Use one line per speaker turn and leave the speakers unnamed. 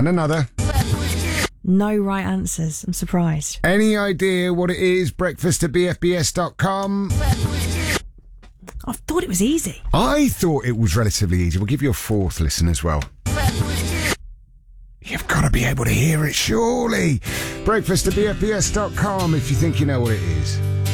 And another.
No right answers. I'm surprised.
Any idea what it is? Breakfast at bfbs.com.
I thought it was easy.
I thought it was relatively easy. We'll give you a fourth listen as well. You've got to be able to hear it, surely. Breakfast at bfbs.com if you think you know what it is.